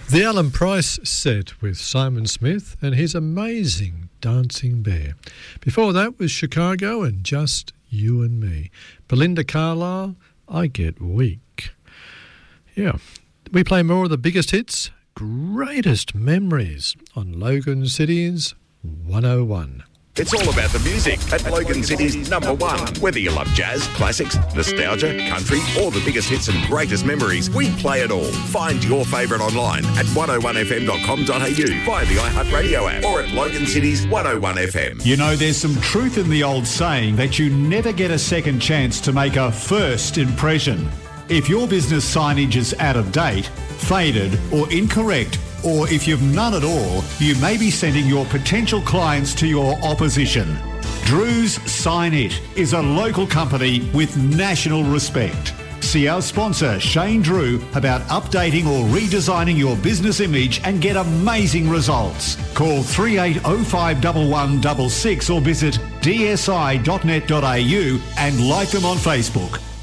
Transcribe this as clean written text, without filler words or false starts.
The Alan Price set with Simon Smith and his amazing Dancing Bear. Before that was Chicago and Just You and Me. Belinda Carlisle, I Get Weak. Yeah, we play more of the biggest hits, greatest memories on Logan City's 101. It's all about the music at Logan City's number one. Whether you love jazz, classics, nostalgia, country, or the biggest hits and greatest memories, we play it all. Find your favourite online at 101fm.com.au, via the iHeartRadio app, or at Logan City's 101 FM. You know, there's some truth in the old saying that you never get a second chance to make a first impression. If your business signage is out of date, faded, or incorrect, or if you've none at all, you may be sending your potential clients to your opposition. Drew's Sign It is a local company with national respect. See our sponsor Shane Drew about updating or redesigning your business image and get amazing results. Call 38051166 or visit dsi.net.au and like them on Facebook.